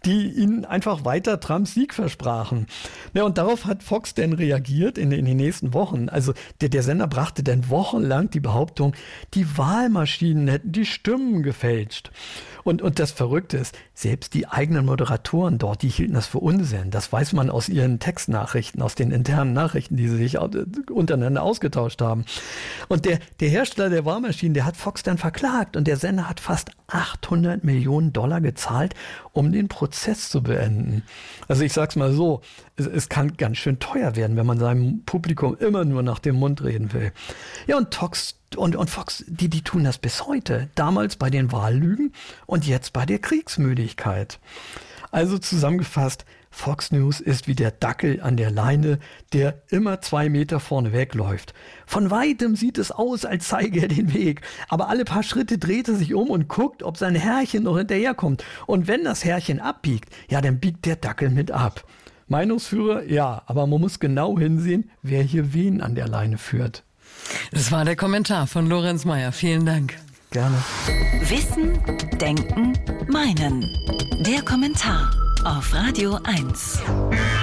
die ihnen einfach weiter Trumps Sieg versprachen. Ja, und darauf hat Fox dann reagiert in den nächsten Wochen. Also der Sender brachte dann wochenlang die Behauptung, die Wahlmaschinen hätten die Stimmen gefälscht. Und das Verrückte ist, selbst die eigenen Moderatoren dort, die hielten das für Unsinn. Das weiß man aus ihren Textnachrichten, aus den internen Nachrichten, die sie sich untereinander ausgetauscht haben. Und der Hersteller der Wahlmaschinen, der hat Fox dann verklagt und der Sender hat fast $800 Millionen gezahlt, um den Prozess zu beenden. Also ich sag's mal so, es kann ganz schön teuer werden, wenn man seinem Publikum immer nur nach dem Mund reden will. Ja, und Fox, die tun das bis heute. Damals bei den Wahllügen und jetzt bei der Kriegsmüdigkeit. Also zusammengefasst, Fox News ist wie der Dackel an der Leine, der immer 2 Meter vorne wegläuft. Von weitem sieht es aus, als zeige er den Weg. Aber alle paar Schritte dreht er sich um und guckt, ob sein Herrchen noch hinterherkommt. Und wenn das Herrchen abbiegt, ja, dann biegt der Dackel mit ab. Meinungsführer, ja, aber man muss genau hinsehen, wer hier wen an der Leine führt. Das war der Kommentar von Lorenz Meyer. Vielen Dank. Gerne. Wissen, Denken, Meinen. Der Kommentar auf Radio 1.